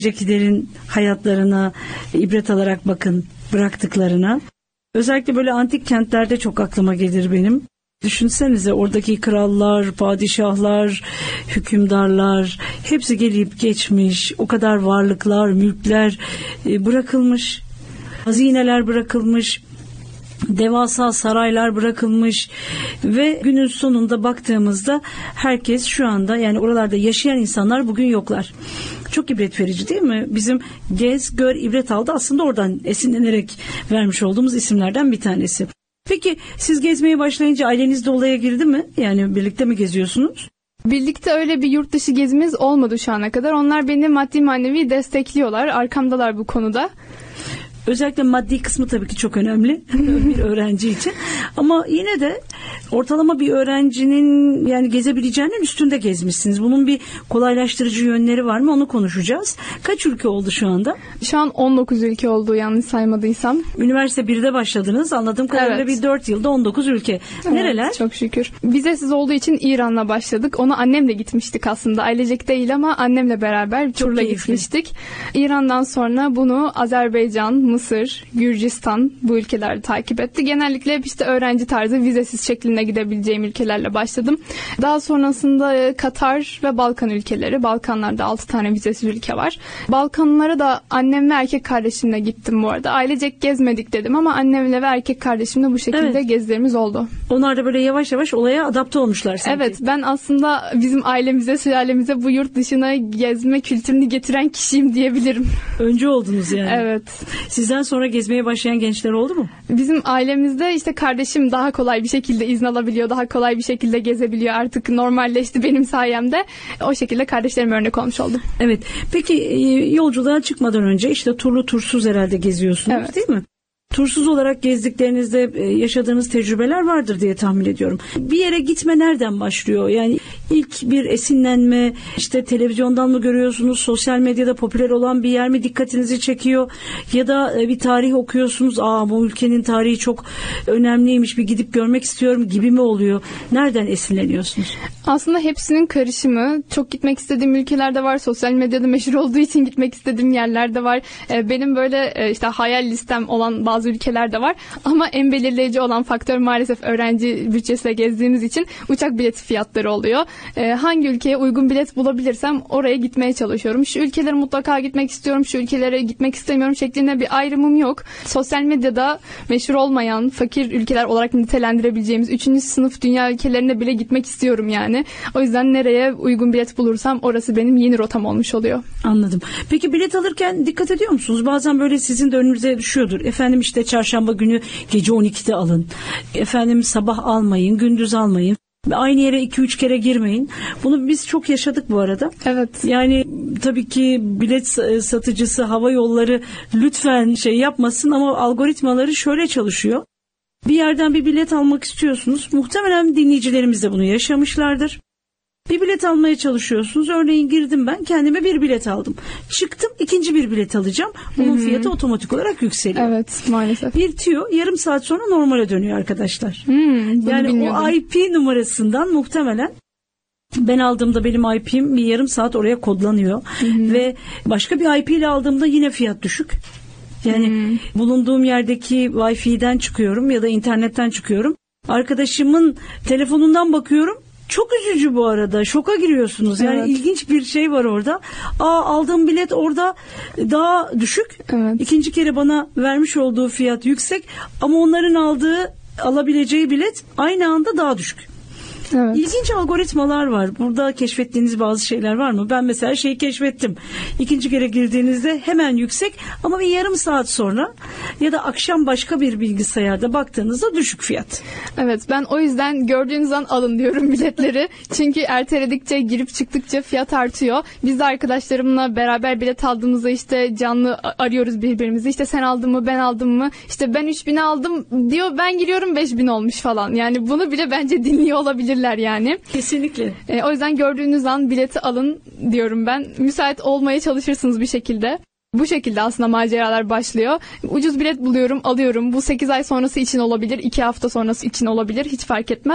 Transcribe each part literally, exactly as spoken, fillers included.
Öncekilerin hayatlarına ibret alarak bakın, bıraktıklarına. Özellikle böyle antik kentlerde çok aklıma gelir benim. Düşünsenize, oradaki krallar, padişahlar, hükümdarlar hepsi gelip geçmiş. O kadar varlıklar, mülkler bırakılmış. Hazineler bırakılmış. Devasa saraylar bırakılmış ve günün sonunda baktığımızda herkes şu anda, yani oralarda yaşayan insanlar bugün yoklar. Çok ibret verici değil mi? Bizim gez, gör, ibret al da aslında oradan esinlenerek vermiş olduğumuz isimlerden bir tanesi. Peki siz gezmeye başlayınca aileniz de olaya girdi mi? Yani birlikte mi geziyorsunuz? Birlikte öyle bir yurt dışı gezimiz olmadı şu ana kadar. Onlar beni maddi manevi destekliyorlar. Arkamdalar bu konuda. Özellikle maddi kısmı tabii ki çok önemli bir öğrenci için. Ama yine de ortalama bir öğrencinin yani gezebileceğinin üstünde gezmişsiniz. Bunun bir kolaylaştırıcı yönleri var mı? Onu konuşacağız. Kaç ülke oldu şu anda? Şu an on dokuz ülke oldu yanlış saymadıysam. Üniversite birde başladınız. Anladığım kadarıyla evet. bir dört yılda on dokuz ülke. Evet, nereler? Çok şükür. Vizesiz olduğu için İran'la başladık. Ona annemle gitmiştik aslında. Ailecek değil ama annemle beraber bir turla gitmiştik. İran'dan sonra bunu Azerbaycan, Mısır, Gürcistan bu ülkeler takip etti. Genellikle hep işte öğrenci tarzı vizesiz şeklinde gidebileceğim ülkelerle başladım. Daha sonrasında Katar ve Balkan ülkeleri. Balkanlarda altı tane vizesiz ülke var. Balkanlara da annem ve erkek kardeşimle gittim bu arada. Ailecek gezmedik dedim ama annemle ve erkek kardeşimle bu şekilde evet. gezlerimiz oldu. Onlar da böyle yavaş yavaş olaya adapte olmuşlar sanki. Evet, ben aslında bizim ailemize, sülalemize bu yurt dışına gezme kültürünü getiren kişiyim diyebilirim. Önce oldunuz yani. Evet. Sizden sonra gezmeye başlayan gençler oldu mu? Bizim ailemizde işte kardeşim daha kolay bir şekilde izin alabiliyor, daha kolay bir şekilde gezebiliyor. Artık normalleşti benim sayemde. O şekilde kardeşlerim örnek olmuş oldu. Evet. Peki yolculuğa çıkmadan önce işte turlu tursuz herhalde geziyorsunuz evet. değil mi? Tursuz olarak gezdiklerinizde yaşadığınız tecrübeler vardır diye tahmin ediyorum. Bir yere gitme nereden başlıyor? Yani ilk bir esinlenme, işte televizyondan mı görüyorsunuz, sosyal medyada popüler olan bir yer mi dikkatinizi çekiyor? Ya da bir tarih okuyorsunuz, aa bu ülkenin tarihi çok önemliymiş, bir gidip görmek istiyorum gibi mi oluyor? Nereden esinleniyorsunuz? Aslında hepsinin karışımı. Çok gitmek istediğim ülkelerde var. Sosyal medyada meşhur olduğu için gitmek istediğim yerlerde var. Benim böyle işte hayal listem olan bazı ülkelerde var. Ama en belirleyici olan faktör maalesef öğrenci bütçesiyle gezdiğimiz için uçak bileti fiyatları oluyor. Hangi ülkeye uygun bilet bulabilirsem oraya gitmeye çalışıyorum. Şu ülkelere mutlaka gitmek istiyorum, şu ülkelere gitmek istemiyorum şeklinde bir ayrımım yok. Sosyal medyada meşhur olmayan fakir ülkeler olarak nitelendirebileceğimiz üçüncü sınıf dünya ülkelerine bile gitmek istiyorum yani. O yüzden nereye uygun bilet bulursam orası benim yeni rotam olmuş oluyor. Anladım. Peki bilet alırken dikkat ediyor musunuz? Bazen böyle sizin de önünüze düşüyordur. Efendim işte çarşamba günü gece on ikide alın. Efendim sabah almayın, gündüz almayın. Aynı yere iki üç kere girmeyin. Bunu biz çok yaşadık bu arada. Evet. Yani tabii ki bilet satıcısı, hava yolları lütfen şey yapmasın ama algoritmaları şöyle çalışıyor. Bir yerden bir bilet almak istiyorsunuz. Muhtemelen dinleyicilerimiz de bunu yaşamışlardır. Bir bilet almaya çalışıyorsunuz. Örneğin girdim ben kendime bir bilet aldım. Çıktım ikinci bir bilet alacağım. Bunun Hı-hı. fiyatı otomatik olarak yükseliyor. Evet maalesef. Bir tüyo yarım saat sonra normale dönüyor arkadaşlar. Hmm, yani o I P numarasından muhtemelen ben aldığımda benim I P'm bir yarım saat oraya kodlanıyor. Hı-hı. Ve başka bir I P ile aldığımda yine fiyat düşük. Yani hmm. bulunduğum yerdeki Wi-Fi'den çıkıyorum ya da internetten çıkıyorum. Arkadaşımın telefonundan bakıyorum. Çok üzücü bu arada. Şoka giriyorsunuz. Yani evet. ilginç bir şey var orada. Aa aldığım bilet orada daha düşük. Evet. İkinci kere bana vermiş olduğu fiyat yüksek ama onların aldığı alabileceği bilet aynı anda daha düşük. Evet. İlginç algoritmalar var. Burada keşfettiğiniz bazı şeyler var mı? Ben mesela şeyi keşfettim. İkinci kere girdiğinizde hemen yüksek ama bir yarım saat sonra ya da akşam başka bir bilgisayarda baktığınızda düşük fiyat. Evet, ben o yüzden gördüğünüz an alın diyorum biletleri. Çünkü erteledikçe, girip çıktıkça fiyat artıyor. Biz de arkadaşlarımla beraber bilet aldığımızda işte canlı arıyoruz birbirimizi. İşte sen aldın mı, ben aldım mı? İşte ben üç bin aldım diyor, ben giriyorum beş bin olmuş falan. Yani bunu bile bence dinliyor olabilirler yani. Kesinlikle. E, o yüzden gördüğünüz an bileti alın diyorum ben. Müsait olmaya çalışırsınız bir şekilde. Bu şekilde aslında maceralar başlıyor. Ucuz bilet buluyorum, alıyorum. Bu sekiz ay sonrası için olabilir, iki hafta sonrası için olabilir. Hiç fark etmez.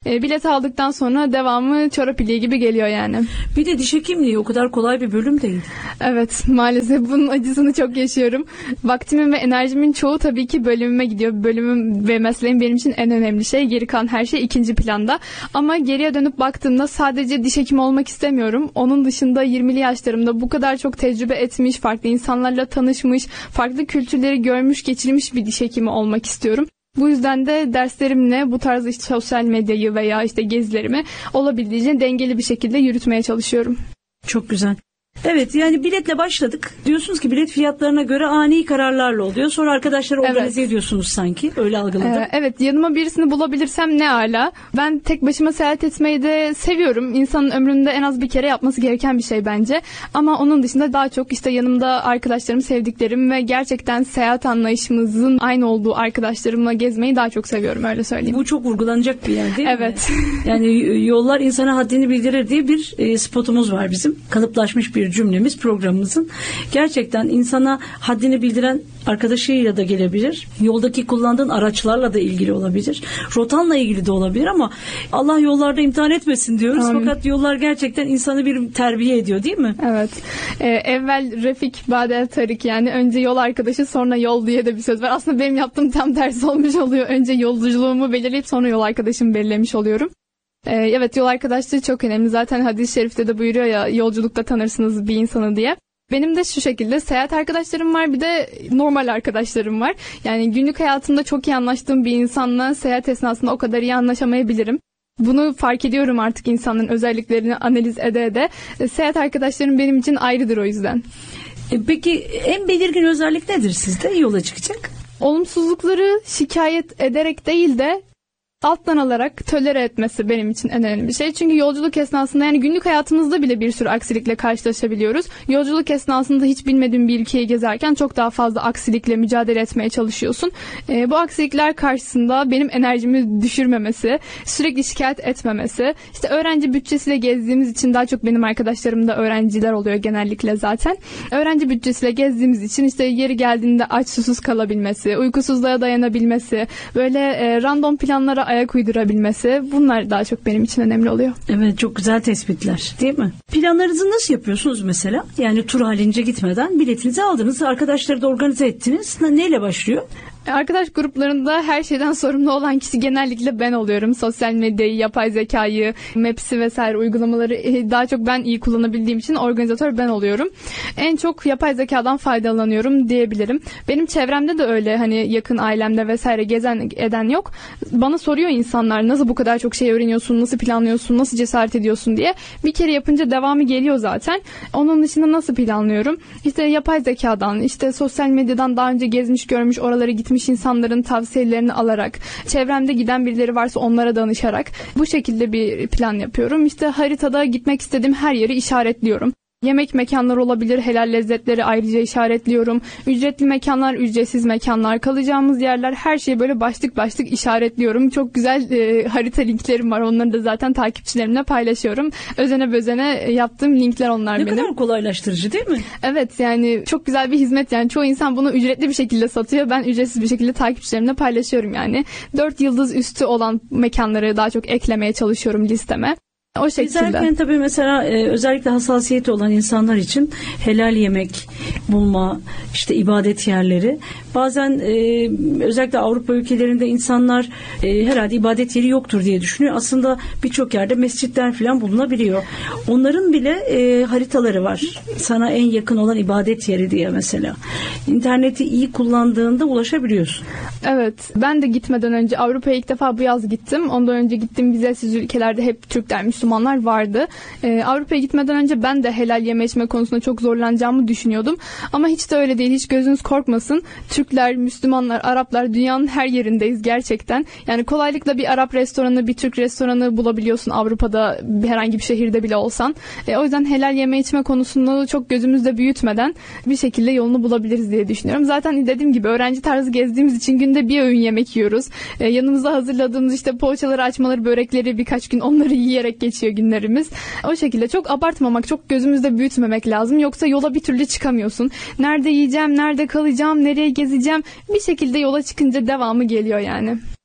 E, bilet aldıktan sonra devamı çorap iliği gibi geliyor yani. Bir de diş hekimliği o kadar kolay bir bölüm değil. Evet, maalesef bunun acısını çok yaşıyorum. Vaktimin ve enerjimin çoğu tabii ki bölümüme gidiyor. Bölümüm ve mesleğim benim için en önemli şey. Geri kalan her şey ikinci planda. Ama geriye dönüp baktığımda sadece diş hekimi olmak istemiyorum. Onun dışında yirmili yaşlarımda bu kadar çok tecrübe etmiş, farklı insanlarla tanışmış, farklı kültürleri görmüş, geçirmiş bir diş hekimi olmak istiyorum. Bu yüzden de derslerimle bu tarz işte sosyal medyayı veya işte gezilerimi olabildiğince dengeli bir şekilde yürütmeye çalışıyorum. Çok güzel. Evet, yani biletle başladık. Diyorsunuz ki bilet fiyatlarına göre ani kararlarla oluyor. Sonra arkadaşları organize evet. ediyorsunuz sanki. Öyle algıladım. Ee, evet, yanıma birisini bulabilirsem ne ala. Ben tek başıma seyahat etmeyi de seviyorum. İnsanın ömründe en az bir kere yapması gereken bir şey bence. Ama onun dışında daha çok işte yanımda arkadaşlarım, sevdiklerim ve gerçekten seyahat anlayışımızın aynı olduğu arkadaşlarımla gezmeyi daha çok seviyorum, öyle söyleyeyim. Bu çok vurgulanacak bir yer değil mi? Evet. Yani yollar insana haddini bildirir diye bir e, spotumuz var bizim. Kalıplaşmış bir cümlemiz programımızın. Gerçekten insana haddini bildiren arkadaşıyla da gelebilir. Yoldaki kullandığın araçlarla da ilgili olabilir. Rotanla ilgili de olabilir ama Allah yollarda imtihan etmesin diyoruz. Amin. Fakat yollar gerçekten insanı bir terbiye ediyor, değil mi? Evet. Ee, evvel Refik Badel Tarik, yani önce yol arkadaşı sonra yol diye de bir söz var. Aslında benim yaptığım tam tersi olmuş oluyor. Önce yolculuğumu belirleyip sonra yol arkadaşımı belirlemiş oluyorum. Evet, yol arkadaşlığı çok önemli. Zaten hadis-i şerifte de buyuruyor ya, yolculukta tanırsınız bir insanı diye. Benim de şu şekilde seyahat arkadaşlarım var, bir de normal arkadaşlarım var. Yani günlük hayatımda çok iyi anlaştığım bir insanla seyahat esnasında o kadar iyi anlaşamayabilirim. Bunu fark ediyorum artık, insanların özelliklerini analiz ede ede. Seyahat arkadaşlarım benim için ayrıdır o yüzden. Peki en belirgin özellik nedir sizde yola çıkacak? Olumsuzlukları şikayet ederek değil de alttan alarak tolere etmesi benim için en önemli bir şey. Çünkü yolculuk esnasında, yani günlük hayatımızda bile bir sürü aksilikle karşılaşabiliyoruz. Yolculuk esnasında hiç bilmediğin bir ülkeyi gezerken çok daha fazla aksilikle mücadele etmeye çalışıyorsun. E, bu aksilikler karşısında benim enerjimi düşürmemesi, sürekli şikayet etmemesi, işte öğrenci bütçesiyle gezdiğimiz için, daha çok benim arkadaşlarım da öğrenciler oluyor genellikle zaten. Öğrenci bütçesiyle gezdiğimiz için işte yeri geldiğinde aç susuz kalabilmesi, uykusuzluğa dayanabilmesi, böyle e, random planlara ayak uydurabilmesi, bunlar daha çok benim için önemli oluyor. Evet, çok güzel tespitler, değil mi? Planlarınızı nasıl yapıyorsunuz mesela? Yani tur halince gitmeden biletinizi aldınız, arkadaşları da organize ettiniz. Neyle başlıyor? Arkadaş gruplarında her şeyden sorumlu olan kişi genellikle ben oluyorum. Sosyal medyayı, yapay zekayı, Maps'i vesaire uygulamaları daha çok ben iyi kullanabildiğim için organizatör ben oluyorum. En çok yapay zekadan faydalanıyorum diyebilirim. Benim çevremde de öyle, hani yakın ailemde vesaire gezen eden yok. Bana soruyor insanlar, nasıl bu kadar çok şey öğreniyorsun, nasıl planlıyorsun, nasıl cesaret ediyorsun diye. Bir kere yapınca devamı geliyor zaten. Onun dışında nasıl planlıyorum? İşte yapay zekadan, işte sosyal medyadan daha önce gezmiş, görmüş, oralara gitmiş insanların tavsiyelerini alarak, çevremde giden birileri varsa onlara danışarak bu şekilde bir plan yapıyorum. İşte haritada gitmek istediğim her yeri işaretliyorum. Yemek mekanları olabilir, helal lezzetleri ayrıca işaretliyorum. Ücretli mekanlar, ücretsiz mekanlar, kalacağımız yerler, her şeyi böyle başlık başlık işaretliyorum. Çok güzel e, harita linklerim var. Onları da zaten takipçilerimle paylaşıyorum. Özene bezene yaptığım linkler onlar ne benim. Ne kadar kolaylaştırıcı değil mi? Evet, yani çok güzel bir hizmet. Yani çoğu insan bunu ücretli bir şekilde satıyor. Ben ücretsiz bir şekilde takipçilerimle paylaşıyorum yani. Dört yıldız üstü olan mekanları daha çok eklemeye çalışıyorum listeme. O şekilde. Gezerken tabii mesela e, özellikle hassasiyeti olan insanlar için helal yemek bulma, işte ibadet yerleri. Bazen e, özellikle Avrupa ülkelerinde insanlar e, herhalde ibadet yeri yoktur diye düşünüyor. Aslında birçok yerde mescitler falan bulunabiliyor. Onların bile e, haritaları var. Sana en yakın olan ibadet yeri diye mesela. İnterneti iyi kullandığında ulaşabiliyorsun. Evet. Ben de gitmeden önce Avrupa'ya ilk defa bu yaz gittim. Ondan önce gittiğim vizesiz ülkelerde hep Türkler, Müslümanlar vardı. Ee, Avrupa'ya gitmeden önce ben de helal yeme içme konusunda çok zorlanacağımı düşünüyordum. Ama hiç de öyle değil. Hiç gözünüz korkmasın. Türkler, Müslümanlar, Araplar, dünyanın her yerindeyiz gerçekten. Yani kolaylıkla bir Arap restoranı, bir Türk restoranı bulabiliyorsun Avrupa'da, herhangi bir şehirde bile olsan. E, o yüzden helal yeme içme konusunu çok gözümüzde büyütmeden bir şekilde yolunu bulabiliriz diye düşünüyorum. Zaten dediğim gibi öğrenci tarzı gezdiğimiz için günde bir öğün yemek yiyoruz. E, yanımızda hazırladığımız işte poğaçaları, açmaları, börekleri, birkaç gün onları yiyerek geçiyor günlerimiz. O şekilde çok abartmamak, çok gözümüzde büyütmemek lazım. Yoksa yola bir türlü çıkamıyorsun. Nerede yiyeceğim, nerede kalacağım, nereye gezeceğim? Bir şekilde yola çıkınca devamı geliyor yani.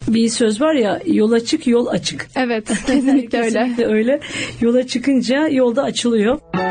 Bir söz var ya, yola çık yol açık. Evet, kesinlikle öyle. Kesinlikle öyle. Yola çıkınca yolda açılıyor.